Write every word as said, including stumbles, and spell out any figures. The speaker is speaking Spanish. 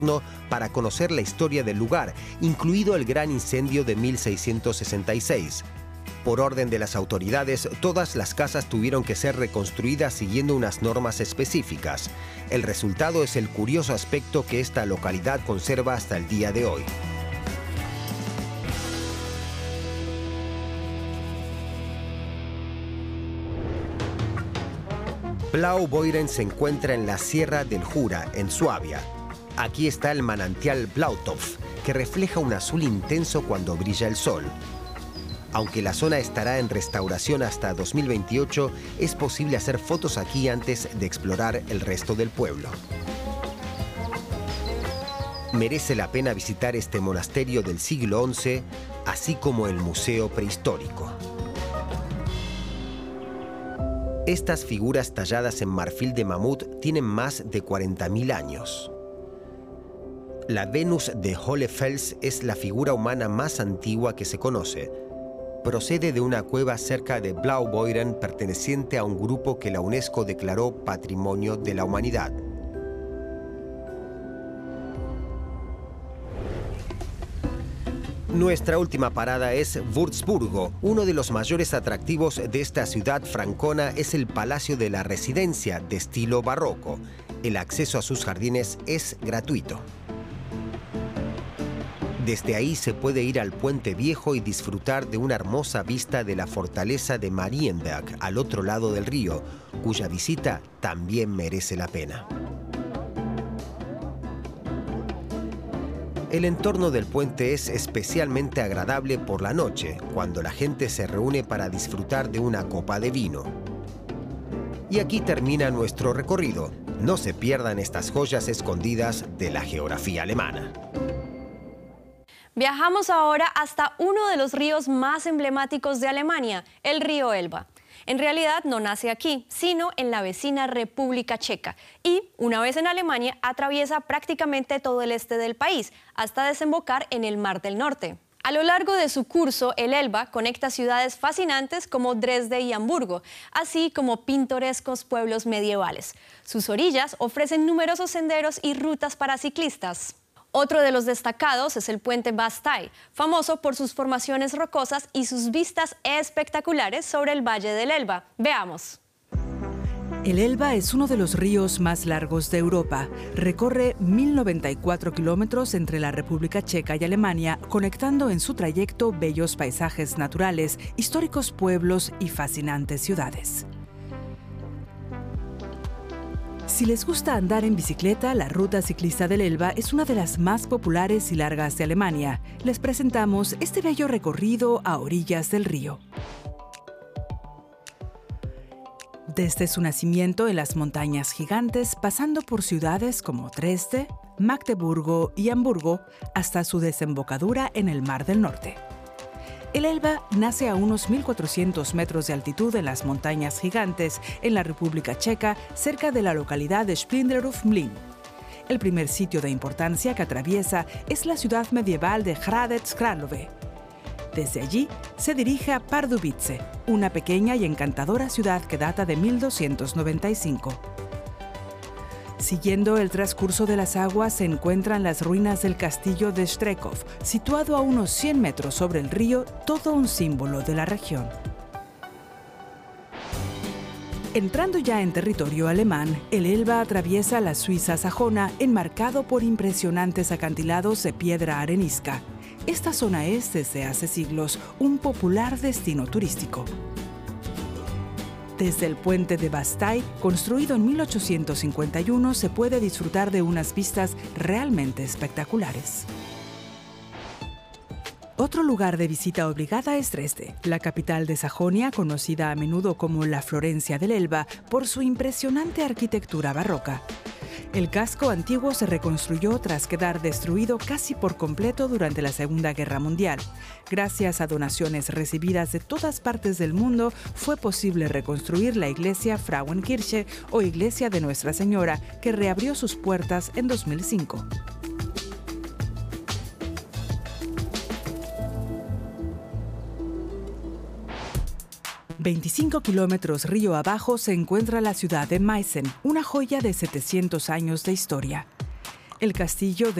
para conocer la historia del lugar, incluido el gran incendio de mil seiscientos sesenta y seis. Por orden de las autoridades, todas las casas tuvieron que ser reconstruidas siguiendo unas normas específicas. El resultado es el curioso aspecto que esta localidad conserva hasta el día de hoy. Blaubeuren se encuentra en la Sierra del Jura, en Suabia. Aquí está el manantial Blautopf, que refleja un azul intenso cuando brilla el sol. Aunque la zona estará en restauración hasta dos mil veintiocho, es posible hacer fotos aquí antes de explorar el resto del pueblo. Merece la pena visitar este monasterio del siglo once, así como el museo prehistórico. Estas figuras talladas en marfil de mamut tienen más de cuarenta mil años. La Venus de Hohlefels es la figura humana más antigua que se conoce. Procede de una cueva cerca de Blaubeuren perteneciente a un grupo que la UNESCO declaró Patrimonio de la Humanidad. Nuestra última parada es Würzburgo. Uno de los mayores atractivos de esta ciudad francona es el Palacio de la Residencia, de estilo barroco. El acceso a sus jardines es gratuito. Desde ahí se puede ir al Puente Viejo y disfrutar de una hermosa vista de la fortaleza de Marienberg, al otro lado del río, cuya visita también merece la pena. El entorno del puente es especialmente agradable por la noche, cuando la gente se reúne para disfrutar de una copa de vino. Y aquí termina nuestro recorrido. No se pierdan estas joyas escondidas de la geografía alemana. Viajamos ahora hasta uno de los ríos más emblemáticos de Alemania, el río Elba. En realidad no nace aquí, sino en la vecina República Checa y, una vez en Alemania, atraviesa prácticamente todo el este del país, hasta desembocar en el Mar del Norte. A lo largo de su curso, el Elba conecta ciudades fascinantes como Dresde y Hamburgo, así como pintorescos pueblos medievales. Sus orillas ofrecen numerosos senderos y rutas para ciclistas. Otro de los destacados es el puente Bastei, famoso por sus formaciones rocosas y sus vistas espectaculares sobre el valle del Elba. Veamos. El Elba es uno de los ríos más largos de Europa. Recorre mil noventa y cuatro kilómetros entre la República Checa y Alemania, conectando en su trayecto bellos paisajes naturales, históricos pueblos y fascinantes ciudades. Si les gusta andar en bicicleta, la ruta ciclista del Elba es una de las más populares y largas de Alemania. Les presentamos este bello recorrido a orillas del río. Desde su nacimiento en las montañas gigantes, pasando por ciudades como Dresde, Magdeburgo y Hamburgo, hasta su desembocadura en el Mar del Norte. El Elba nace a unos mil cuatrocientos metros de altitud en las montañas gigantes, en la República Checa, cerca de la localidad de Spindleruf-Mlin. El primer sitio de importancia que atraviesa es la ciudad medieval de Hradec Králové. Desde allí se dirige a Pardubice, una pequeña y encantadora ciudad que data de mil doscientos noventa y cinco. Siguiendo el transcurso de las aguas se encuentran las ruinas del castillo de Strekov, situado a unos cien metros sobre el río, todo un símbolo de la región. Entrando ya en territorio alemán, el Elba atraviesa la Suiza sajona, enmarcado por impresionantes acantilados de piedra arenisca. Esta zona es, desde hace siglos, un popular destino turístico. Desde el puente de Bastei, construido en mil ochocientos cincuenta y uno, se puede disfrutar de unas vistas realmente espectaculares. Otro lugar de visita obligada es Dresde, la capital de Sajonia, conocida a menudo como la Florencia del Elba por su impresionante arquitectura barroca. El casco antiguo se reconstruyó tras quedar destruido casi por completo durante la Segunda Guerra Mundial. Gracias a donaciones recibidas de todas partes del mundo, fue posible reconstruir la iglesia Frauenkirche o Iglesia de Nuestra Señora, que reabrió sus puertas en dos mil cinco. veinticinco kilómetros río abajo se encuentra la ciudad de Meißen, una joya de setecientos años de historia. El castillo de